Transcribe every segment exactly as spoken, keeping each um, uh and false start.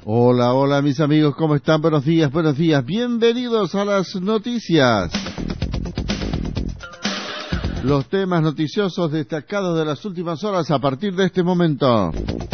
Hola, hola mis amigos, ¿cómo están? Buenos días, buenos días. Bienvenidos a las noticias. Los temas noticiosos destacados de las últimas horas a partir de este momento.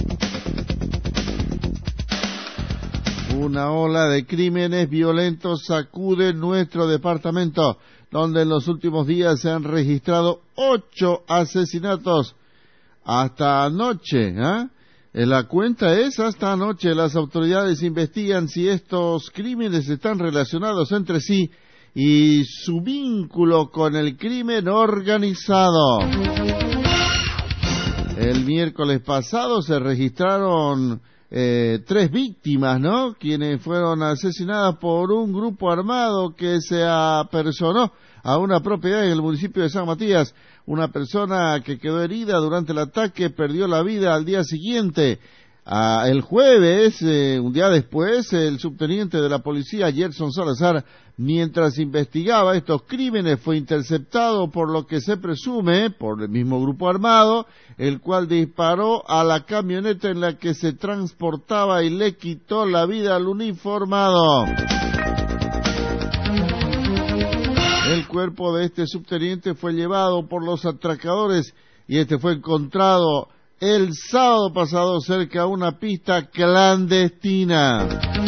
Una ola de crímenes violentos sacude nuestro departamento, donde en los últimos días se han registrado ocho asesinatos. Hasta anoche, ¿eh? La cuenta es hasta anoche. Las autoridades investigan si estos crímenes están relacionados entre sí y su vínculo con el crimen organizado. El miércoles pasado se registraron eh, tres víctimas, ¿no? Quienes fueron asesinadas por un grupo armado que se apersonó a una propiedad en el municipio de San Matías. Una persona que quedó herida durante el ataque perdió la vida al día siguiente. Ah, el jueves, eh, un día después, el subteniente de la policía, Gerson Salazar, mientras investigaba estos crímenes, fue interceptado por lo que se presume, por el mismo grupo armado, el cual disparó a la camioneta en la que se transportaba y le quitó la vida al uniformado. El cuerpo de este subteniente fue llevado por los atracadores y este fue encontrado el sábado pasado cerca de una pista clandestina.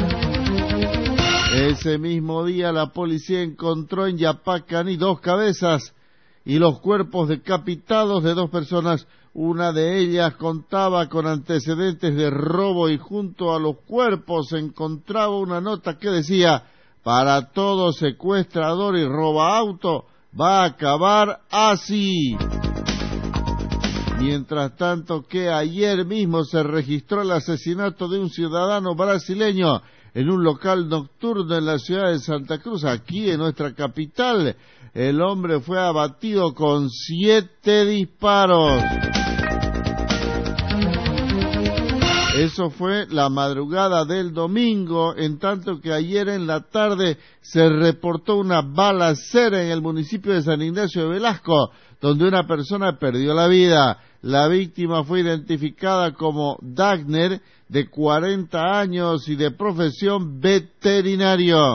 Ese mismo día la policía encontró en Yapacaní dos cabezas y los cuerpos decapitados de dos personas. Una de ellas contaba con antecedentes de robo y junto a los cuerpos se encontraba una nota que decía: para todo secuestrador y robaauto va a acabar así. Mientras tanto que ayer mismo se registró el asesinato de un ciudadano brasileño en un local nocturno en la ciudad de Santa Cruz, aquí en nuestra capital. El hombre fue abatido con siete disparos. Eso fue la madrugada del domingo, en tanto que ayer en la tarde se reportó una balacera en el municipio de San Ignacio de Velasco, donde una persona perdió la vida. La víctima fue identificada como Dagner, de cuarenta años y de profesión veterinario.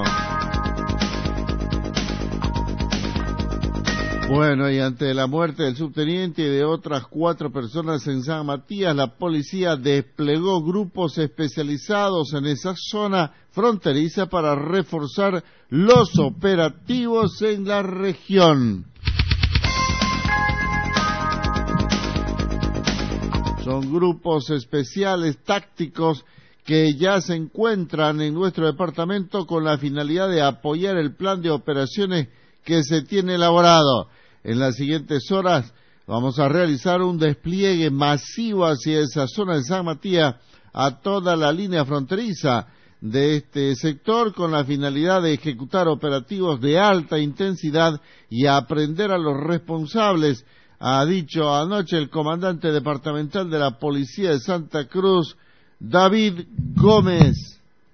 Bueno, y ante la muerte del subteniente y de otras cuatro personas en San Matías, la policía desplegó grupos especializados en esa zona fronteriza para reforzar los operativos en la región. Son grupos especiales tácticos que ya se encuentran en nuestro departamento con la finalidad de apoyar el plan de operaciones que se tiene elaborado. En las siguientes horas vamos a realizar un despliegue masivo hacia esa zona de San Matías, a toda la línea fronteriza de este sector, con la finalidad de ejecutar operativos de alta intensidad y aprender a los responsables, ha dicho anoche el comandante departamental de la Policía de Santa Cruz, David Gómez.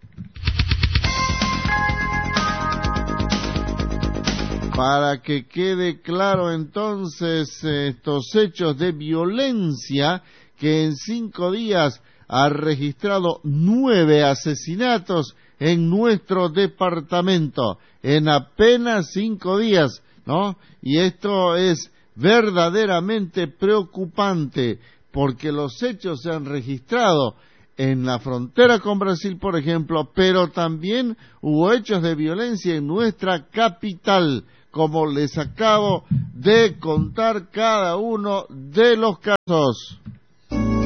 Para que quede claro entonces estos hechos de violencia que en cinco días ha registrado nueve asesinatos en nuestro departamento, en apenas cinco días, ¿no? Y esto es verdaderamente preocupante porque los hechos se han registrado en la frontera con Brasil, por ejemplo, pero también hubo hechos de violencia en nuestra capital, como les acabo de contar cada uno de los casos.